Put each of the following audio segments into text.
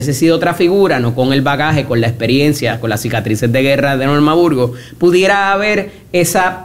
sido otra figura, no con el bagaje, con la experiencia, con las cicatrices de guerra de Norma Burgos, pudiera haber esa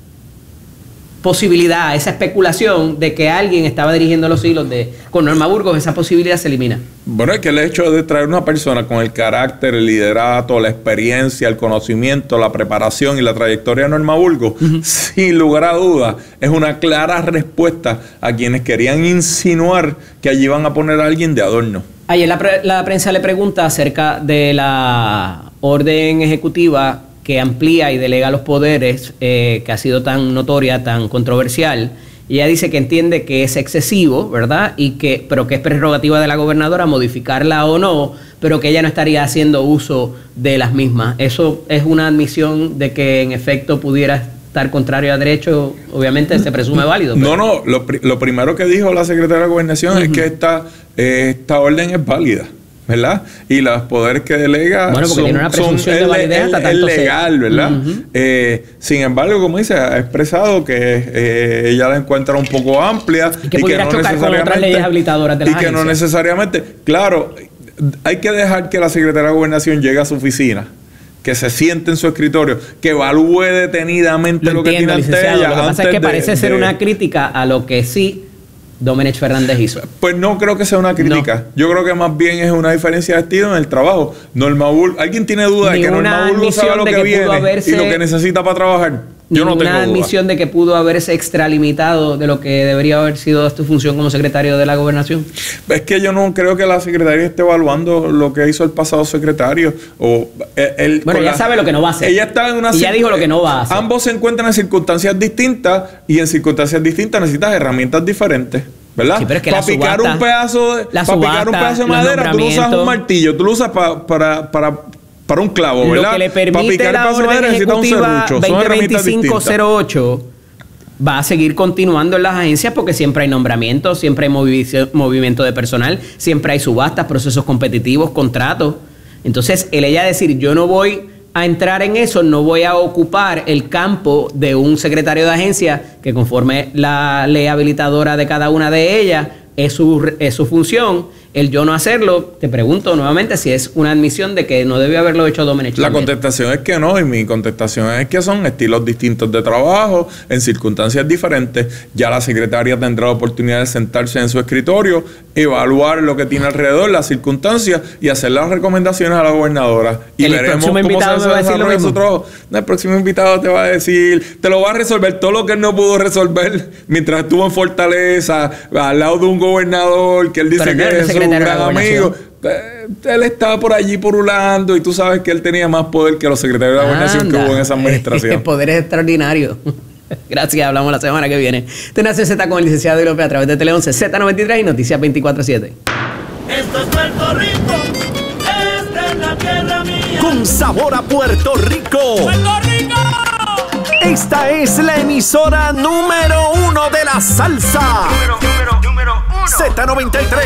posibilidad, esa especulación de que alguien estaba dirigiendo los hilos con Norma Burgos, esa posibilidad se elimina. Bueno, es que el hecho de traer una persona con el carácter, el liderato, la experiencia, el conocimiento, la preparación y la trayectoria de Norma Burgos, sin lugar a dudas, es una clara respuesta a quienes querían insinuar que allí iban a poner a alguien de adorno. Ayer la prensa le pregunta acerca de la orden ejecutiva que amplía y delega los poderes, que ha sido tan notoria, tan controversial. Y ella dice que entiende que es excesivo, ¿verdad? Pero que es prerrogativa de la gobernadora modificarla o no, pero que ella no estaría haciendo uso de las mismas. Eso es una admisión de que en efecto pudiera estar contrario a derecho, obviamente se presume válido. Pero... No, lo primero que dijo la secretaria de Gobernación es que esta orden es válida, ¿verdad? Y los poderes que delega tiene una presunción de validez hasta tanto legal, ¿verdad? Sin embargo, como dice, ha expresado que ella la encuentra un poco amplia y que pudiera chocar con otras leyes habilitadoras de la agencia. Y que no necesariamente, claro, hay que dejar que la secretaria de Gobernación llegue a su oficina, que se siente en su escritorio, que evalúe detenidamente lo que tiene ante ella. Lo que pasa es que parece ser una crítica a lo que sí Domenech Fernández hizo. Pues no creo que sea una crítica. No. Yo creo que más bien es una diferencia de estilo en el trabajo. Norma Burgos, ¿alguien tiene duda de que Norma Burgos sabe lo que viene y lo que necesita para trabajar? Yo no tengo duda. Una admisión de que pudo haberse extralimitado de lo que debería haber sido su función como secretario de la Gobernación. Es que yo no creo que la secretaria esté evaluando lo que hizo el pasado secretario. Bueno, ella sabe lo que no va a hacer. Ella está en una... Ella dijo lo que no va a hacer. Ambos se encuentran en circunstancias distintas y en circunstancias distintas necesitas herramientas diferentes, ¿verdad? Sí, pero es que para picar un pedazo de madera, tú no usas un martillo, tú lo usas para un clavo, ¿verdad? Lo que le permite la orden ejecutiva 2025-08 va a seguir continuando en las agencias porque siempre hay nombramientos, siempre hay movimiento de personal, siempre hay subastas, procesos competitivos, contratos. Entonces, ella decir, yo no voy a entrar en eso, no voy a ocupar el campo de un secretario de agencia que conforme la ley habilitadora de cada una de ellas es su función. El yo no hacerlo, te pregunto nuevamente si es una admisión de que no debió haberlo hecho Domenech. La contestación es que no, y mi contestación es que son estilos distintos de trabajo, en circunstancias diferentes. Ya la secretaria tendrá la oportunidad de sentarse en su escritorio, evaluar lo que tiene alrededor, las circunstancias y hacer las recomendaciones a la gobernadora. Y veremos cómo se desarrolla su trabajo. El próximo invitado te va a decir, te lo va a resolver todo lo que él no pudo resolver mientras estuvo en Fortaleza, al lado de un gobernador que él dice que es un gran amigo. Él estaba por allí porulando y tú sabes que él tenía más poder que los secretarios de la gobernación que hubo en esa administración. El poder es extraordinario. Gracias, hablamos la semana que viene. Nace Z con el licenciado López a través de Tele 11, Z93 y Noticias 24/7. Esto es Puerto Rico, esta es la tierra mía. Con sabor a Puerto Rico. ¡Puerto Rico! Esta es la emisora número 1 de la salsa. Número 1. Z93.